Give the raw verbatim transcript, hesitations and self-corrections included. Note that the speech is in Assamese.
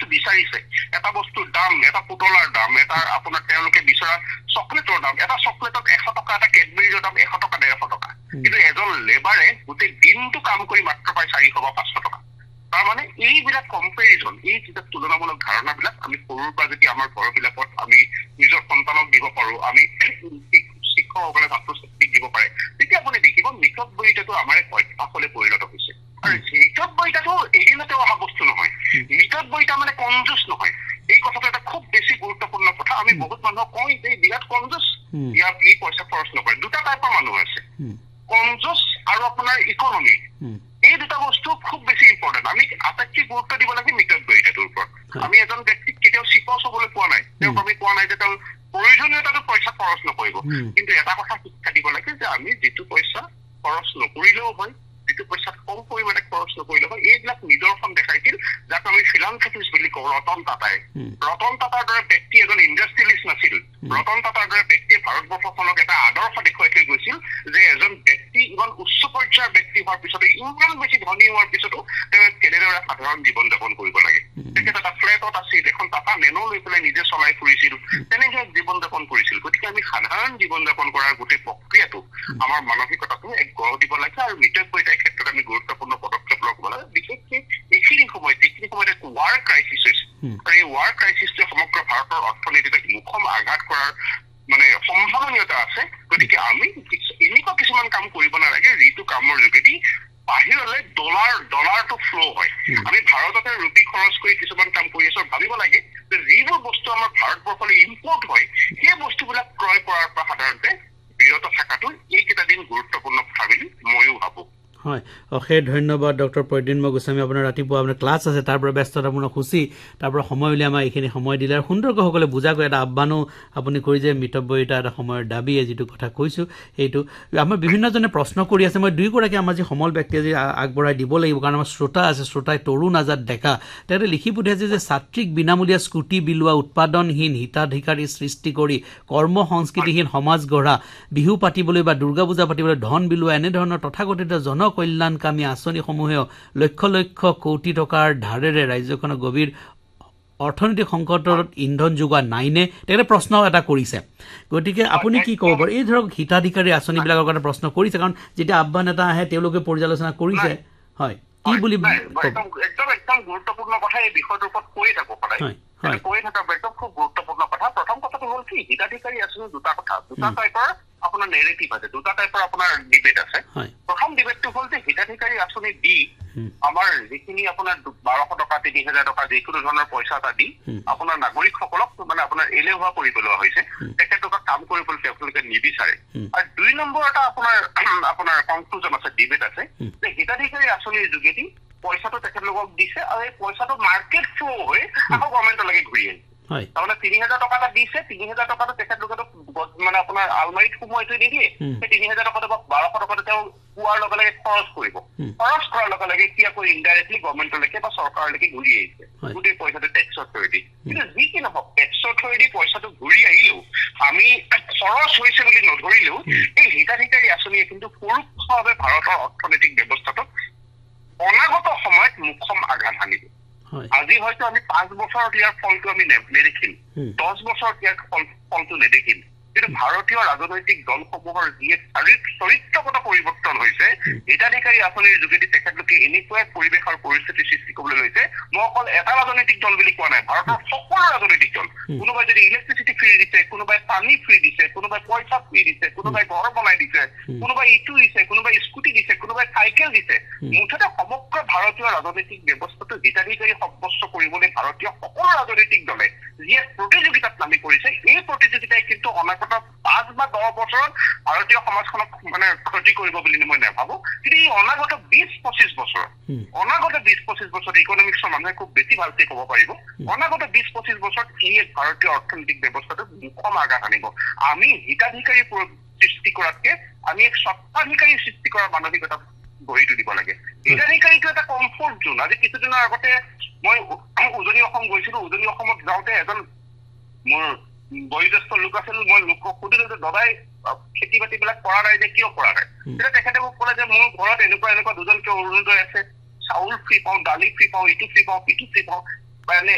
বিচাৰিছে এটা বস্তুৰ দাম এটা পুতলাৰ দাম এটা আপোনাৰ তেওঁলোকে বিচৰা চকলেটৰ দাম এটা চকলেটত এশ টকা এটা কেডবেৰীৰ দাম এশ টকা ডেৰশ টকা কিন্তু এজন লেবাৰে গোটেই দিনটো কাম কৰি মাত্ৰ পায় চাৰিশ বা পাঁচশ টকা তাৰমানে এইবিলাক কম্পেৰিজন এই যিটো তুলনামূলক ধাৰণাবিলাক আমি সৰুৰ পৰা যদি আমাৰ ঘৰবিলাকত আমি নিজৰ সন্তানক দিব পাৰোঁ আমি শিক্ষকসকলে ছাত্ৰ ছাত্ৰীক দিব পাৰে তেতিয়া আপুনি দেখিব মিতব্যয়িতাটো আমাৰ এক অভ্যাসলৈ পৰিণত হৈছে আৰু মিতব্যয়িতাটো এদিনতে অহা বস্তু নহয় মিতব্যয়িতা মানে কনজুচ নহয় এই কথাটো এটা খুব বেছি গুৰুত্বপূৰ্ণ কথা আমি বহুত মানুহক কওঁ যে বিৰাট কনজুচ ইয়াত ই পইচা খৰচ নকৰে দুটা টাইপৰ মানুহ আছে কনজুচ আৰু আপোনাৰ ইকনমি এই দুটা বস্তু খুব বেছি ইম্পৰ্টেণ্ট আমি আটাইতকৈ গুৰুত্ব দিব লাগে মিতব্যয়িতাটোৰ ওপৰত আমি এজন ব্যক্তিক কেতিয়াও চিপচ হ'বলৈ পোৱা নাই তেওঁক আমি কোৱা নাই যে তেওঁ প্ৰয়োজনীয়তাটো পইচা খৰচ নকৰিব কিন্তু এটা কথা শিক্ষা দিব লাগে যে আমি যিটো পইচা খৰচ নকৰিলেও হয় যিটো পইচা কম পৰিমাণে খৰচ নকৰিলেও হয় এইবিলাক নিদৰ্শন দেখাইছিল যাক আমি ফিলান্থ্ৰপিষ্ট বুলি কওঁ ৰতন টাটাই ৰতন টাটাৰ দৰে ব্যক্তি এজন ইণ্ডাষ্ট্ৰিয়েলিষ্ট নাছিল ৰতন টাটাৰ দৰে ব্যক্তিয়ে ভাৰতবৰ্ষখনক এটা আদৰ্শ দেখুৱাই থৈ গৈছিল যে এজন ব্যক্তি ইমান উচ্চ পৰ্যায়ৰ ব্যক্তি হোৱাৰ পিছতো ইমান বেছি ধনী হোৱাৰ পিছতো তেওঁ কেনেদৰে সাধাৰণ জীৱন যাপন কৰিব লাগে তেখেত এটা ফ্লেটত আছিল এখন টাটা নেনো লৈ পেলাই নিজে চলাই ফুৰিছিল তেনেকৈ জীৱন যাপন কৰিছিল গতিকে আমি সাধাৰণ জীৱন যাপন কৰাৰ গোটেই প্ৰক্ৰিয়াটো আমাৰ মানসিকতাটো এক গঢ় দিব লাগে আৰু মিতব্যয়িতাৰ ক্ষেত্ৰত আমি গুৰুত্বপূৰ্ণ পদক্ষেপ ল'ব লাগে বিশেষকৈ এইখিনি সময়ত যিখিনি সময়ত এক ৱাৰ ক্ৰাইচিছ হৈছে আৰু এই ৱাৰ ক্ৰাইচিছটোৱে সমগ্ৰ ভাৰতৰ অৰ্থনীতিত এক মুখম আঘাত কৰাৰ মানে সম্ভাৱনীয়তা আছে গতিকে আমি এনেকুৱা কিছুমান কাম কৰিব নালাগে যিটো কামৰ যোগেদি বাহিৰলৈ ডলাৰ ডলাৰটো ফ্ল' হয় আমি ভাৰততে ৰুপি খৰচ কৰি কিছুমান কাম কৰি আছো ভাবিব লাগে যে যিবোৰ বস্তু আমাৰ ভাৰতবৰ্ষলৈ ইম্পৰ্ট হয় সেই বস্তুবিলাক ক্ৰয় কৰাৰ পৰা সাধাৰণতে বিৰত থকাটো এইকেইটা দিন গুৰুত্বপূৰ্ণ কথা বুলি ময়ো ভাবোঁ হয় অশেষ ধন্যবাদ ডক্টৰ প্ৰদ্যুন্ম গোস্বামী আপোনাৰ ৰাতিপুৱা আপোনাৰ ক্লাছ আছে তাৰ পৰা ব্যস্ততাপূৰ্ণ সূচী তাৰ পৰা সময় উলিয়াই আমাৰ এইখিনি সময় দিলে আৰু সুন্দৰকৈ সকলে বুজাকৈ এটা আহ্বানো আপুনি কৰি যে মিতব্যয়িতা এটা সময়ৰ দাবীয়ে যিটো কথা কৈছোঁ সেইটো আমাৰ বিভিন্নজনে প্ৰশ্ন কৰি আছে মই দুইগৰাকী আমাৰ যি সমল ব্যক্তি আজি আগবঢ়াই দিব লাগিব কাৰণ আমাৰ শ্ৰোতা আছে শ্ৰোতাই তৰুণ আজাদ ডেকা তেখেতে লিখি পঠিয়াইছে যে ছাত্ৰীক বিনামূলীয়া স্কুটি বিলোৱা উৎপাদনহীন হিতাধিকাৰী সৃষ্টি কৰি কৰ্ম সংস্কৃতিহীন সমাজ গঢ়া বিহু পাতিবলৈ বা দুৰ্গা পূজা পাতিবলৈ ধন বিলোৱা এনেধৰণৰ তথাকথিত জন কল্যাণকামী আঁচনিসমূহেও লক্ষ লক্ষ কোটি টকাৰ ধাৰেৰে ৰাজ্যখনৰ গভীৰ অৰ্থনৈতিক সংকটত ইন্ধন যোগোৱা নাইনে তেখেতে প্ৰশ্ন এটা কৰিছে গতিকে আপুনি কি ক'ব পাৰে এই ধৰক হিতাধিকাৰী আঁচনিবিলাকৰ কাৰণে প্ৰশ্ন কৰিছে কাৰণ যেতিয়া আহ্বান এটা আহে তেওঁলোকে পৰ্যালোচনা কৰিছে হয় কি বুলি একদম একদম গুৰুত্বপূৰ্ণ কথা এই বিষয়টোৰ ওপৰত কৈ থাকো সদায় কৈ থকা একদম খুব গুৰুত্বপূৰ্ণ কথা প্ৰথম কথাটো হ'ল কি হিতাধিকাৰী আঁচনি দুটা কথা দুটা টাইপৰ আপোনাৰ নেৰেটিভ আছে দুটা টাইপৰ আপোনাৰ ডিবেট আছে প্ৰথম ডিবেটটো হ'ল যে হিতাধিকাৰী আঁচনি দি আমাৰ যিখিনি আপোনাৰ বাৰশ টকা তিনি হাজাৰ টকা যিকোনো ধৰণৰ পইচা এটা দি আপোনাৰ নাগৰিকসকলক মানে আপোনাৰ এলেহুৱা কৰি পেলোৱা হৈছে তেখেতলোকক কাম কৰিবলৈ তেওঁলোকে নিবিচাৰে আৰু দুই নম্বৰ এটা আপোনাৰ আপোনাৰ কনক্লুজন আছে ডিবেট আছে যে হিতাধিকাৰী আঁচনিৰ যোগেদি পইচাটো তেখেতলোকক দিছে আৰু এই পইচাটো মাৰ্কেট থ্ৰু হৈ আকৌ গভৰ্ণমেণ্টলৈকে ঘূৰি আহিছে তাৰমানে তিনি হাজাৰ টকা এটা দিছে তিনি হাজাৰ টকাটো তেখেতলোকেতো মানে আপোনাৰ আলমাৰীত সোমোৱাই থৈ নিদিয়ে সেই তিনি হাজাৰ টকাটো বা বাৰশ টকাটো তেওঁ পোৱাৰ লগে লগে খৰচ কৰিব খৰচ কৰাৰ লগে লগে কি আকৌ ইনডাইৰেক্টলি গভৰ্ণমেণ্টলৈকে বা চৰকাৰলৈকে ঘূৰি আহিছে গোটেই পইচাটো টেক্সৰ থ্ৰুৱেদি কিন্তু যি কি নহওক টেক্সৰ থ্ৰুৱেদি পইচাটো ঘূৰি আহিলেও আমি খৰচ হৈছে বুলি নধৰিলেও এই হিতাধিকাৰী আঁচনিয়ে কিন্তু পৰোক্ষভাৱে ভাৰতৰ অৰ্থনৈতিক ব্যৱস্থাটোক অনাগত সময়ত মুখ্যম আঘাত আনিব আজি হয়তো আমি পাঁচ বছৰত ইয়াৰ ফলটো আমি নেদেখিম দহ বছৰত ইয়াৰ ফল ফলটো নেদেখিম কিন্তু ভাৰতীয় ৰাজনৈতিক দলসমূহৰ যি চৰিত্ৰগত পৰিৱৰ্তন হৈছে হিতাধিকাৰী আঁচনিৰ যোগেদি তেখেতলোকে এনেকুৱা পৰিৱেশ আৰু পৰিস্থিতি সৃষ্টি কৰিবলৈ লৈছে মই অকল এটা ৰাজনৈতিক দল বুলি কোৱা নাই ভাৰতৰ সকলো ৰাজনৈতিক দল কোনোবাই যদি ইলেক্ট্ৰিচিটি ফ্ৰী দিছে কোনোবাই পানী ফ্ৰী দিছে কোনোবাই পইচা ফ্ৰী দিছে কোনোবাই ঘৰ বনাই দিছে কোনোবাই ইটো দিছে কোনোবাই স্কুটি দিছে কোনোবাই চাইকেল দিছে মুঠতে সমগ্ৰ ভাৰতীয় ৰাজনৈতিক ব্যৱস্থাটো হিতাধিকাৰী সাব্যস্ত কৰিবলৈ ভাৰতীয় সকলো ৰাজনৈতিক দলে যিয়ে প্ৰতিযোগিতাত নামি কৰিছে এই প্ৰতিযোগিতাই কিন্তু অনাগত পাঁচ বা দহ বছৰত ভাৰতীয় সমাজখনক মানে ক্ষতি কৰিব বুলি মই নাভাবো কিন্তু এই অনাগত বিশ পঁচিছ বছৰ অনাগত বিশ পঁচিছ বছৰত ইকনমিক্সৰ মানুহে খুব বেছি ভালকে ক'ব পাৰিব অনাগত বিশ পঁচিছ বছৰত এই ভাৰতীয় অৰ্থনৈতিক ব্যৱস্থাটো মুখ্যম আঘাত আনিব আমি হিতাধিকাৰী সৃষ্টি কৰাতকে আমি এক স্বত্বাধিকাৰী সৃষ্টি কৰাৰ মানসিকতা গঢ়ি তুলিব লাগে হিতাধিকাৰীটো এটা কমফৰ্ট জোন আজি কিছুদিনৰ আগতে মই উজনি অসম গৈছিলো উজনি অসমত যাওঁতে এজন মোৰ বয়োজ্যেষ্ঠ লোক আছিল মই লোকক সুধিলো যে দাদাই খেতি বাতিবিলাক কৰা নাই যে কিয় কৰা নাই তেতিয়া তেখেতে মোক ক'লে যে মোৰ ঘৰত এনেকুৱা এনেকুৱা দুজনকে অৰুণোদয় আছে চাউল ফ্ৰী পাওঁ দালি ফ্ৰী পাওঁ ইটো ফ্ৰী পাওঁ পিটো ফ্ৰী পাওঁ মানে